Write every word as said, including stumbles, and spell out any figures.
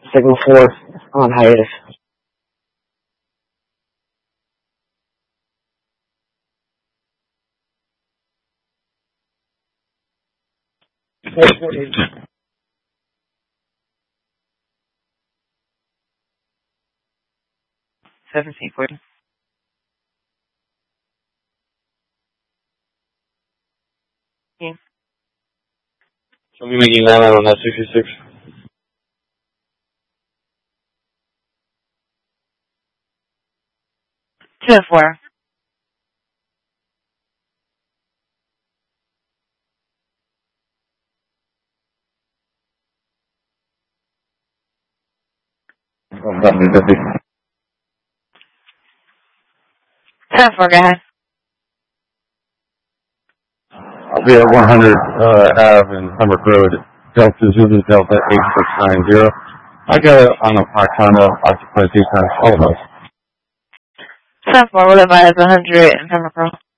Signal four on hiatus. Seventeen forty. Yeah. Show me making nine out on that sixty-six. Two and four. fifty. Two and four, go ahead. I'll be at one hundred uh, Ave in Pembroke Road, Delta Zulu Delta eight six nine zero. I got it on a Pakana occupied two times all of us. Two and four, we'll advise one hundred in Pembroke Road.